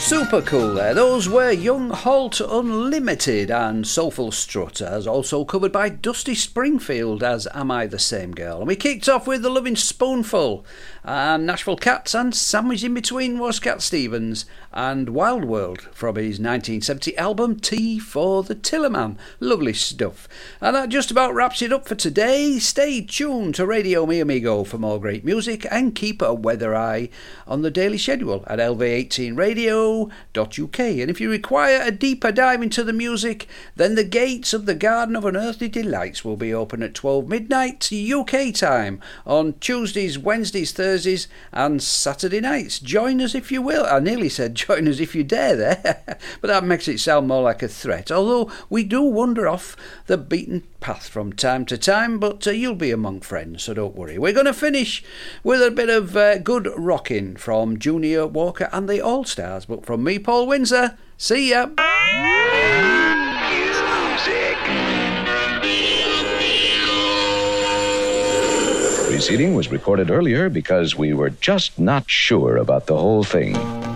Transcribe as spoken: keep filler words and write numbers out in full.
Super cool there. Those were Young Halt Unlimited and Soulful Strut, as also covered by Dusty Springfield as Am I the Same Girl. And we kicked off with The Loving Spoonful and Nashville Cats, and sandwiched in between was Cat Stevens and Wild World from his nineteen seventy album Tea for the Tillerman. Lovely stuff. And that just about wraps it up for today. Stay tuned to Radio Mi Amigo for more great music, and keep a weather eye on the daily schedule at L V eighteen radio dot U K. And if you require a deeper dive into the music, then the gates of the Garden of Unearthly Delights will be open at twelve midnight U K time on Tuesdays, Wednesdays, Thursdays and Saturday nights. Join us if you will. I nearly said join us if you dare there, but that makes it sound more like a threat, although we do wander off the beaten path from time to time, but uh, you'll be among friends, so don't worry. We're going to finish with a bit of uh, good rocking from Junior Walker and the All-Stars, but from me, Paul Windsor, see ya. Here's music. Preceding was recorded earlier because we were just not sure about the whole thing.